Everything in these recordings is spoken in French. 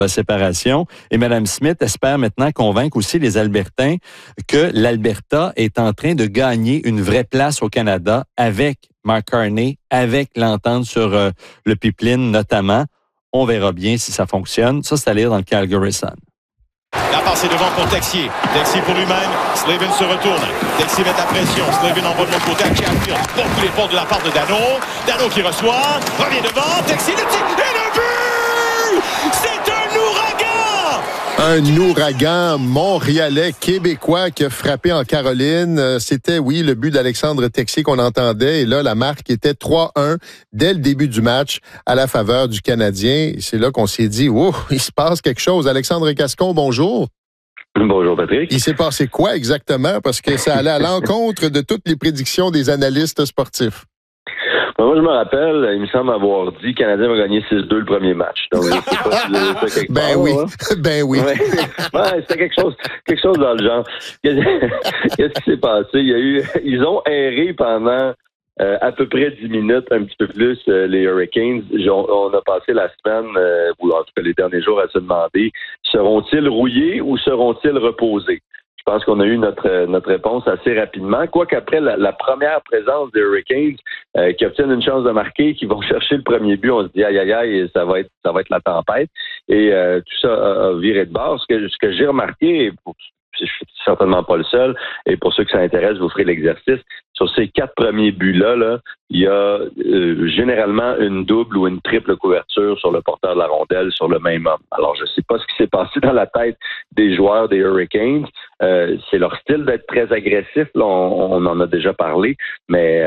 séparation. Et Mme Smith espère maintenant convaincre aussi les Albertains que l'Alberta est en train de gagner une vraie place au Canada avec Mark Carney, avec l'entente sur le pipeline notamment. On verra bien si ça fonctionne. Ça, c'est à lire dans le Calgary Sun. La passe est devant pour Texier. Texier pour lui-même. Slavin se retourne. Texier met la pression. Slavin envoie de l'autre côté à Chatfield. Bon coup d'épaule de la part de Dano. Dano qui reçoit. Revient devant. Texier le tir. Et le but! C'est un ouragan! Un ouragan montréalais, québécois qui a frappé en Caroline. C'était, oui, le but d'Alexandre Texier qu'on entendait. Et là, la marque était 3-1 dès le début du match à la faveur du Canadien. Et c'est là qu'on s'est dit, oh, il se passe quelque chose. Alexandre Gascon, bonjour. Bonjour, Patrick. Il s'est passé quoi exactement? Parce que ça allait à l'encontre de toutes les prédictions des analystes sportifs. Moi, je me rappelle, il me semble avoir dit que le Canadien va gagner 6-2 le premier match. Donc, je sais pas si c'est quelque ben part, oui, hein? ben oui. Ouais, c'était quelque chose dans le genre. Qu'est-ce qui s'est passé? Ils ont erré pendant à peu près 10 minutes, un petit peu plus, les Hurricanes. On a passé la semaine, ou en tout cas les derniers jours, à se demander, seront-ils rouillés ou seront-ils reposés? Je pense qu'on a eu notre réponse assez rapidement. Quoique après la première présence des Hurricanes qui obtiennent une chance de marquer, qui vont chercher le premier but, on se dit aïe, ça va être la tempête. Et tout ça a viré de bord. Ce que j'ai remarqué, je suis certainement pas le seul, et pour ceux que ça intéresse, vous ferez l'exercice. Sur ces 4 premiers buts-là, il y a généralement une double ou une triple couverture sur le porteur de la rondelle sur le même homme. Alors, je ne sais pas ce qui s'est passé dans la tête des joueurs des Hurricanes. C'est leur style d'être très agressif. Là, on en a déjà parlé, mais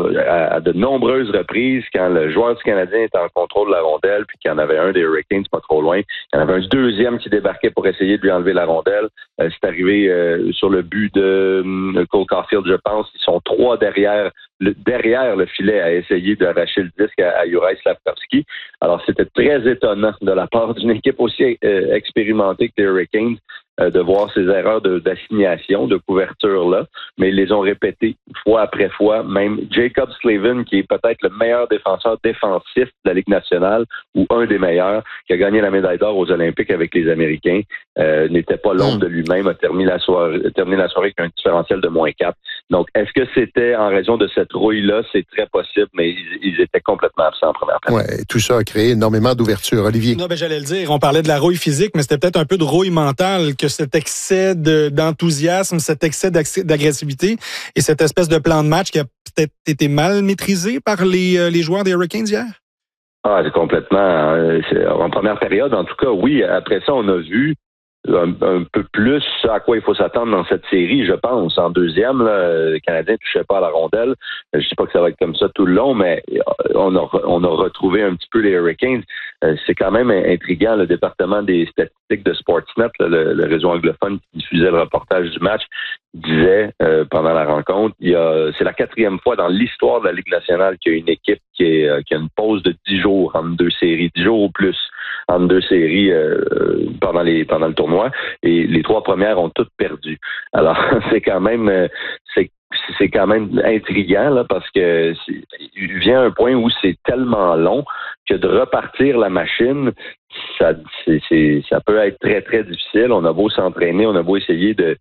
à de nombreuses reprises, quand le joueur du Canadien était en contrôle de la rondelle, puis qu'il y en avait un des Hurricanes pas trop loin, il y en avait un deuxième qui débarquait pour essayer de lui enlever la rondelle. C'est arrivé sur le but de Cole Caulfield, je pense. Ils sont 3 derrière le filet à essayer d'arracher le disque à Juraj Slafkovský. Alors, c'était très étonnant de la part d'une équipe aussi expérimentée que les Hurricanes de voir ces erreurs d'assignation, de couverture-là, mais ils les ont répétées fois après fois. Même Jacob Slavin, qui est peut-être le meilleur défenseur défensif de la Ligue nationale, ou un des meilleurs, qui a gagné la médaille d'or aux Olympiques avec les Américains, n'était pas l'ombre de lui-même, a terminé la soirée avec un différentiel de -4. Donc, est-ce que c'était en raison de cette rouille-là? C'est très possible, mais ils étaient complètement absents en première partie. Ouais, tout ça a créé énormément d'ouverture. Olivier? Non, j'allais le dire. On parlait de la rouille physique, mais c'était peut-être un peu de rouille mentale, que cet excès d'enthousiasme, cet excès d'agressivité et cette espèce de plan de match qui a peut-être été mal maîtrisé par les joueurs des Hurricanes hier? Ah, c'est complètement. En première période, en tout cas, oui. Après ça, on a vu un peu plus à quoi il faut s'attendre dans cette série, je pense. En deuxième, là, le Canadien ne touchait pas à la rondelle. Je ne dis pas que ça va être comme ça tout le long, mais on a retrouvé un petit peu les Hurricanes. C'est quand même intriguant, le département des statistiques de Sportsnet, là, le réseau anglophone qui diffusait le reportage du match, disait pendant la rencontre, c'est la 4e fois dans l'histoire de la Ligue nationale qu'il y a une équipe qui a une pause de 10 jours entre 2 séries, 10 jours ou plus entre 2 séries pendant le tournoi, et les 3 premières ont toutes perdu. Alors, c'est quand même intriguant là, parce que il vient un point où c'est tellement long que de repartir la machine, ça peut être très, très difficile. On a beau s'entraîner, on a beau essayer de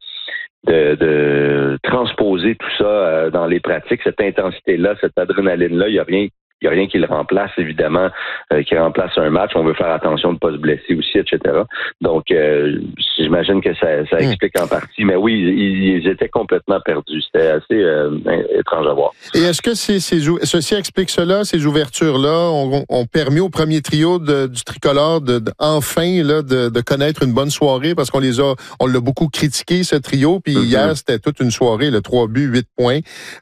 transposer tout ça dans les pratiques, cette intensité-là, cette adrénaline-là, il n'y a rien qui le remplace, évidemment, qui remplace un match. On veut faire attention de ne pas se blesser aussi, etc. Donc, j'imagine que ça explique en partie. Mais oui, ils étaient complètement perdus. C'était assez étrange à voir. Et est-ce que ceci explique cela, ces ouvertures-là ont permis au premier trio du tricolore enfin de connaître une bonne soirée? Parce on l'a beaucoup critiqué, ce trio. Puis hier, c'était toute une soirée, 3 buts, 8 points.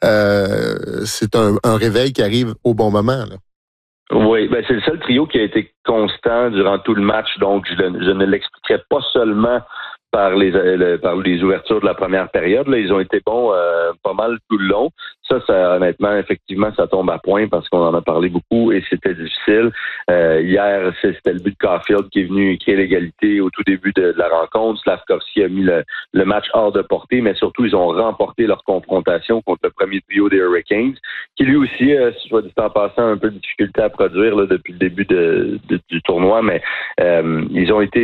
C'est un réveil qui arrive au bon moment. Là. Oui, c'est le seul trio qui a été constant durant tout le match, donc je ne l'expliquerai pas seulement par les ouvertures de la première période. Là, ils ont été bons pas mal tout le long. Ça, honnêtement, effectivement, ça tombe à point parce qu'on en a parlé beaucoup et c'était difficile. Hier, c'était le but de Caulfield qui est venu créer l'égalité au tout début de la rencontre. Slavkovski a mis le match hors de portée, mais surtout, ils ont remporté leur confrontation contre le premier trio des Hurricanes, qui lui aussi, soit dit en passant, un peu de difficulté à produire là, depuis le début du tournoi, mais ils ont été